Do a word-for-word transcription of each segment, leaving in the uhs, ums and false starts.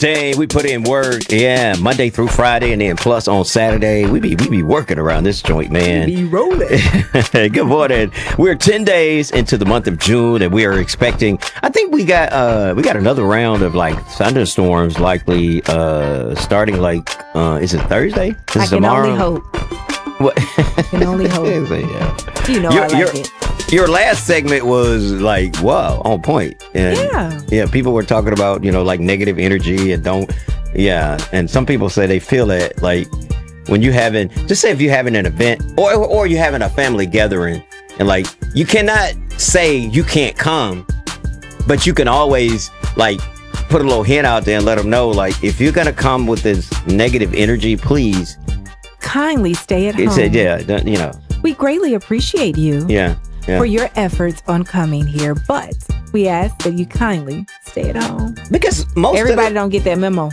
day. We put in work. Yeah, Monday through Friday, and then plus on Saturday. We be we be working around this joint, man. We be rolling. Good morning. We're ten days into the month of June, and we are expecting. I think we got uh we got another round of like thunderstorms likely uh starting like uh is it Thursday? Is I it can tomorrow? only hope. What? I can only hope. Yeah. You know You're- I like you're- it. Your last segment was like, wow, on point. And Yeah. yeah, people were talking about, you know, like negative energy and don't, yeah. And some people say they feel it like when you having, just say if you're having an event or, or you're having a family gathering and like, you cannot say you can't come, but you can always like put a little hint out there and let them know, like, if you're going to come with this negative energy, please. Kindly stay at home. It said, yeah, don't- you know, We greatly appreciate you yeah. Yeah. for your efforts on coming here, but we ask that you kindly stay at home. Because most Everybody of the, don't get that memo.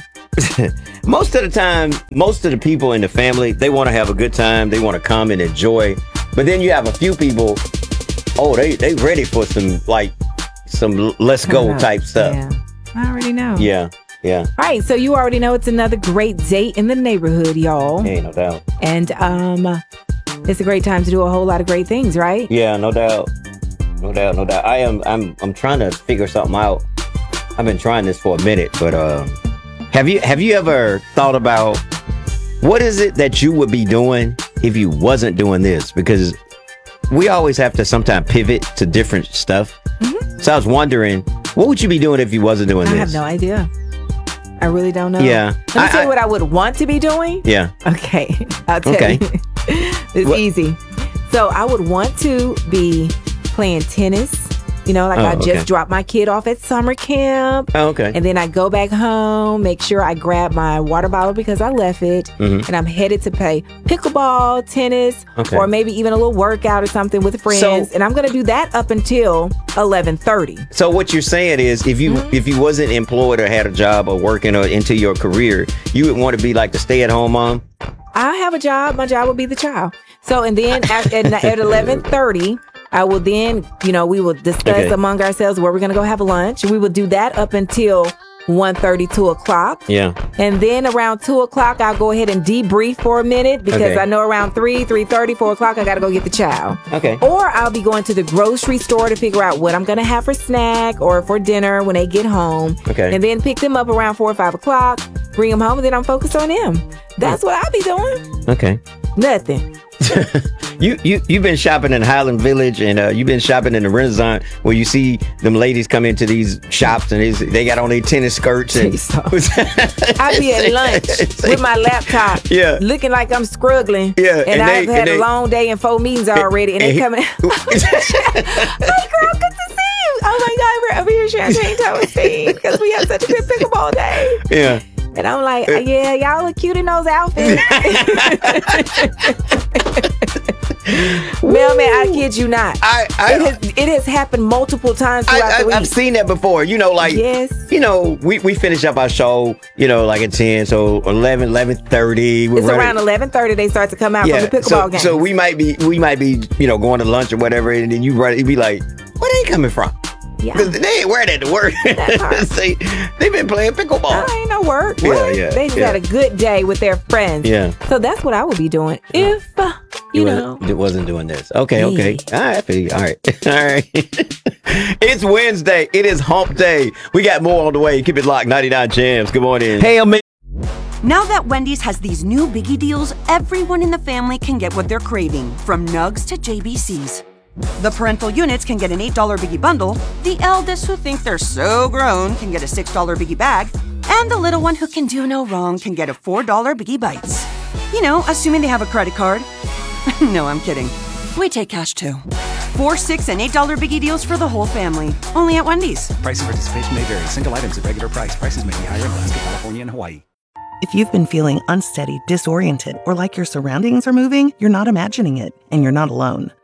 most of the time, most of the people in the family, they want to have a good time. They want to come and enjoy. But then you have a few people, oh, they they ready for some like some let's go Turn up. type stuff. Yeah, I already know. Yeah, yeah. All right, so you already know it's another great day in the neighborhood, y'all. Ain't no doubt. And um, it's a great time to do a whole lot of great things, right? Yeah, no doubt. No doubt, no doubt. I am I'm I'm trying to figure something out. I've been trying this for a minute, but um have you have you ever thought about what is it that you would be doing if you wasn't doing this? Because we always have to sometimes pivot to different stuff. Mm-hmm. So I was wondering, what would you be doing if you wasn't doing I this? have no idea. I really don't know. Yeah. Let me I- tell I- you what I would want to be doing. Yeah. Okay. I'll tell Okay. you. It's What- easy. So I would want to be playing tennis. You know, like Oh, I just okay. dropped my kid off at summer camp. Oh, okay. And then I go back home, make sure I grab my water bottle because I left it. Mhm. And I'm headed to play pickleball, tennis, Okay. or maybe even a little workout or something with friends. So- and I'm going to do that up until eleven thirty. So what you're saying is, if you Mm-hmm. if you wasn't employed or had a job or working or into your career, you would want to be like the stay-at-home mom. I have a job. My job will be the child. So, and then at, at, at eleven thirty, I will then, you know, we will discuss Okay. among ourselves where we're going to go have lunch. We will do that up until one thirty, two o'clock. Yeah. And then around two o'clock, I'll go ahead and debrief for a minute because Okay. I know around three, three thirty, four o'clock, I got to go get the child. Okay. Or I'll be going to the grocery store to figure out what I'm going to have for snack or for dinner when they get home. Okay. And then pick them up around four or five o'clock, bring them home, and then I'm focused on them. That's what I'll be doing. Okay. Nothing. You you you've been shopping in Highland Village and uh, you've been shopping in the Renaissance where you see them ladies come into these shops and it's- they got on their tennis skirts and I be at lunch with my laptop, Yeah. looking like I'm struggling. Yeah, and, and I've they- had and a they- long day and four meetings already, and, and they he- coming. Hey, girl, good to see you. Oh my God, we're over here champagne toasting because we had such a good pickleball day. Yeah. And I'm like, yeah, y'all look cute in those outfits. Mailman, I kid you not. I, I, it, has, it has happened multiple times throughout I, the week. I, I've seen that before. You know, like, Yes. you know, we, we finish up our show, you know, like at ten, so eleven, eleven thirty. It's around eleven thirty they start to come out Yeah, from the pickleball so, game. so we might be, we might be, you know, going to lunch or whatever, and then you run, you be like, where they coming from? Yeah. 'Cause they ain't wearing that to work. part. See, they've been playing pickleball. I ain't no work. Yeah, What? yeah, They just yeah. had a good day with their friends. Yeah. So that's what I would be doing if, uh, you know. wasn't, it wasn't doing this. Okay, okay. Yeah. All right, I feel you. All right. All right. It's Wednesday. It is hump day. We got more on the way. Keep it locked. ninety-nine Jams. Good morning. Hey, I'm Now that Wendy's has these new biggie deals, everyone in the family can get what they're craving, from nugs to J B Cs. The parental units can get an eight dollar biggie bundle, the eldest who think they're so grown can get a six dollar biggie bag, and the little one who can do no wrong can get a four dollar biggie bites. You know, assuming they have a credit card. No, I'm kidding. We take cash too. Four, six, and eight dollar biggie deals for the whole family. Only at Wendy's. Price and participation may vary. Single items at regular price. Prices may be higher in Alaska, California, and Hawaii. If you've been feeling unsteady, disoriented, or like your surroundings are moving, you're not imagining it, and you're not alone.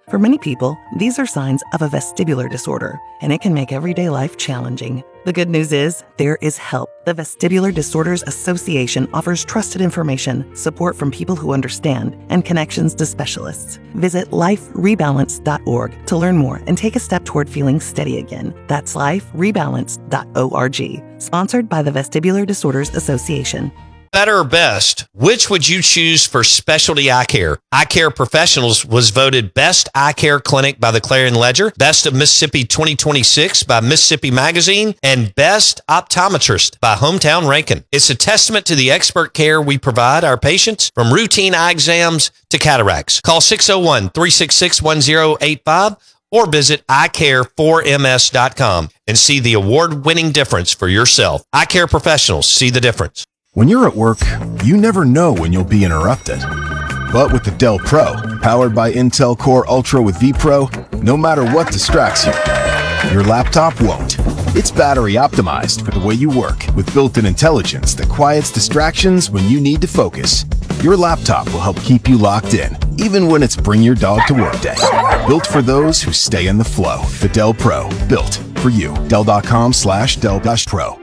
For many people, these are signs of a vestibular disorder, and it can make everyday life challenging. The good news is, there is help. The Vestibular Disorders Association offers trusted information, support from people who understand, and connections to specialists. Visit life rebalance dot org to learn more and take a step toward feeling steady again. That's life rebalance dot org. Sponsored by the Vestibular Disorders Association. Better or best, which would you choose for specialty eye care? Eye Care Professionals was voted Best Eye Care Clinic by the Clarion Ledger, Best of Mississippi twenty twenty-six by Mississippi Magazine, and Best Optometrist by Hometown Rankin. It's a testament to the expert care we provide our patients, from routine eye exams to cataracts. Call six oh one, three six six, one oh eight five or visit eye care four m s dot com and see the award-winning difference for yourself. Eye Care Professionals, see the difference. When you're at work, you never know when you'll be interrupted. But with the Dell Pro, powered by Intel Core Ultra with vPro, no matter what distracts you, your laptop won't. It's battery optimized for the way you work, with built-in intelligence that quiets distractions when you need to focus. Your laptop will help keep you locked in, even when it's bring your dog to work day. Built for those who stay in the flow. The Dell Pro, built for you. Dell.com slash Dell Pro.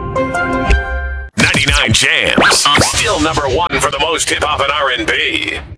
ninety-nine Jams, still number one for the most hip-hop and R and B.